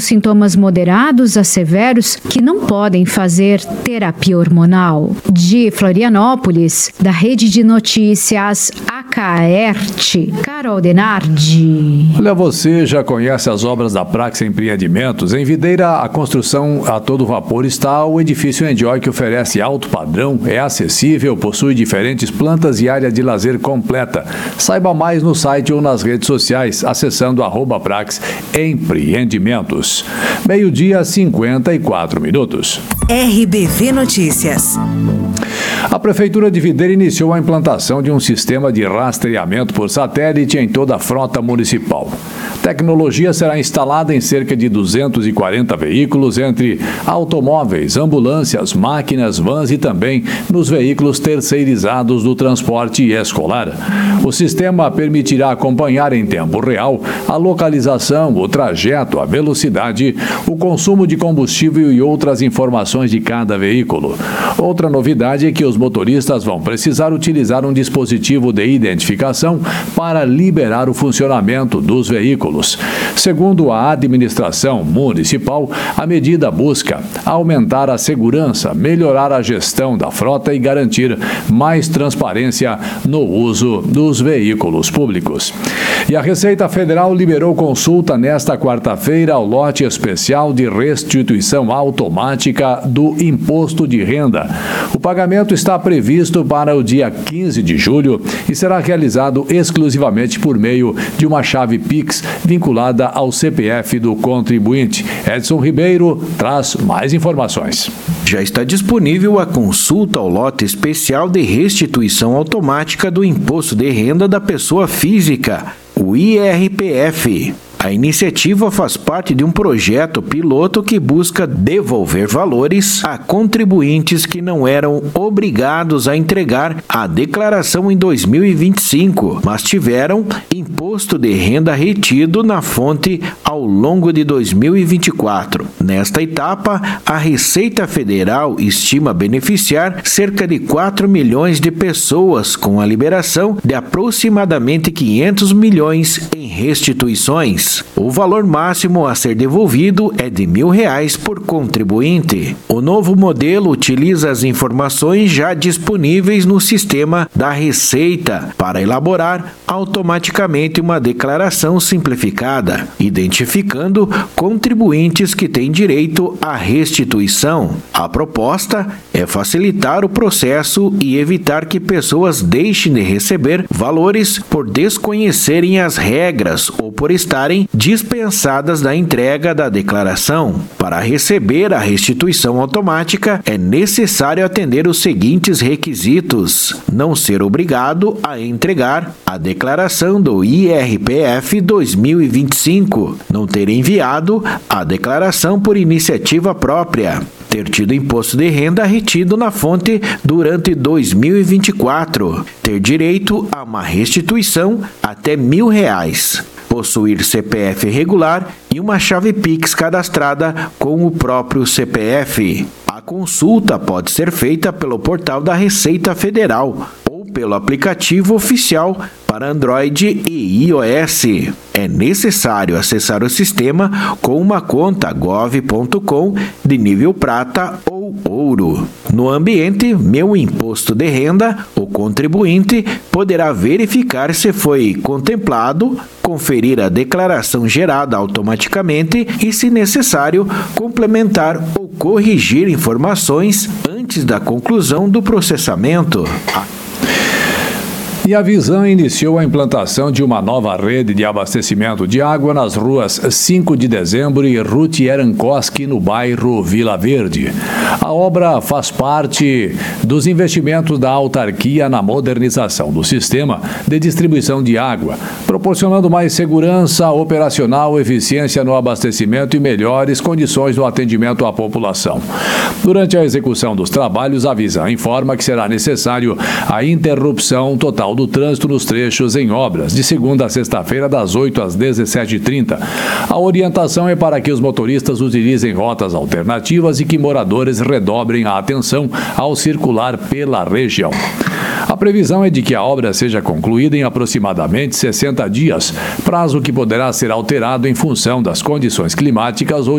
sintomas moderados a severos que não podem fazer terapia hormonal. De Florianópolis, da Rede de Notícias Acaerte, Carol Denardi. Olha, você já conhece as obras da Prax Empreendimentos? Em Videira, a construção a todo vapor está o edifício Enjoy, que oferece alto padrão, é acessível, possui diferentes plantas e área de lazer completa. Saiba mais no site ou nas redes sociais, acessando @Prax Empreendimentos. 12h, 54 minutos. RBV Notícias. A Prefeitura de Videira iniciou a implantação de um sistema de rastreamento por satélite em toda a frota municipal. A tecnologia será instalada em cerca de 240 veículos, entre automóveis, ambulâncias, máquinas, vans e também nos veículos terceirizados do transporte escolar. O sistema permitirá acompanhar em tempo real a localização, o trajeto, a velocidade, o consumo de combustível e outras informações de cada veículo. Outra novidade é que os motoristas vão precisar utilizar um dispositivo de identificação para liberar o funcionamento dos veículos. Segundo a administração municipal, a medida busca aumentar a segurança, melhorar a gestão da frota e garantir mais transparência no uso dos veículos públicos. E a Receita Federal liberou consulta nesta quarta-feira ao lote especial de restituição automática do Imposto de Renda. O pagamento está previsto para o dia 15 de julho e será realizado exclusivamente por meio de uma chave Pix vinculada ao CPF do contribuinte. Edson Ribeiro traz mais informações. Já está disponível a consulta ao lote especial de restituição automática do Imposto de Renda da Pessoa Física, o IRPF. A iniciativa faz parte de um projeto piloto que busca devolver valores a contribuintes que não eram obrigados a entregar a declaração em 2025, mas tiveram imposto de renda retido na fonte ao longo de 2024. Nesta etapa, a Receita Federal estima beneficiar cerca de 4 milhões de pessoas com a liberação de aproximadamente 500 milhões em restituições. O valor máximo a ser devolvido é de R$1.000 por contribuinte. O novo modelo utiliza as informações já disponíveis no sistema da Receita para elaborar automaticamente uma declaração simplificada, identificando contribuintes que têm direito à restituição. A proposta é facilitar o processo e evitar que pessoas deixem de receber valores por desconhecerem as regras ou por estarem dispensadas da entrega da declaração. Para receber a restituição automática, é necessário atender os seguintes requisitos: não ser obrigado a entregar a declaração do IRPF 2025, não ter enviado a declaração por iniciativa própria, ter tido imposto de renda retido na fonte durante 2024, ter direito a uma restituição até R$1.000, possuir CPF regular e uma chave Pix cadastrada com o próprio CPF. A consulta pode ser feita pelo portal da Receita Federal ou pelo aplicativo oficial para Android e iOS. É necessário acessar o sistema com uma conta gov.com de nível prata ou ouro. No ambiente Meu Imposto de Renda, o contribuinte poderá verificar se foi contemplado, conferir a declaração gerada automaticamente e, se necessário, complementar ou corrigir informações antes da conclusão do processamento. E a Visan iniciou a implantação de uma nova rede de abastecimento de água nas ruas 5 de Dezembro e Ruth Erankoski, no bairro Vila Verde. A obra faz parte dos investimentos da autarquia na modernização do sistema de distribuição de água, proporcionando mais segurança operacional, eficiência no abastecimento e melhores condições no atendimento à população. Durante a execução dos trabalhos, a Visan informa que será necessário a interrupção total do trânsito nos trechos em obras, de segunda a sexta-feira, das 8 às 17h30. A orientação é para que os motoristas utilizem rotas alternativas e que moradores redobrem a atenção ao circular pela região. A previsão é de que a obra seja concluída em aproximadamente 60 dias, prazo que poderá ser alterado em função das condições climáticas ou